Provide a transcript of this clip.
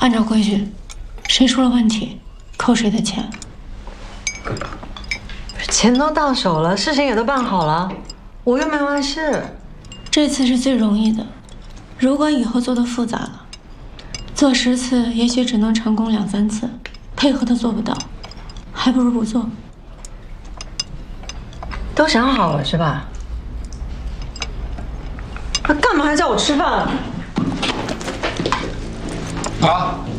按照规矩，谁出了问题，扣谁的钱。 钱都到手了，事情也都办好了，我又没坏事。 这次是最容易的，如果以后做的复杂了，做10次也许只能成功2、3次，配合的做不到，还不如不做。 都想好了是吧？那干嘛还叫我吃饭啊？ 啊！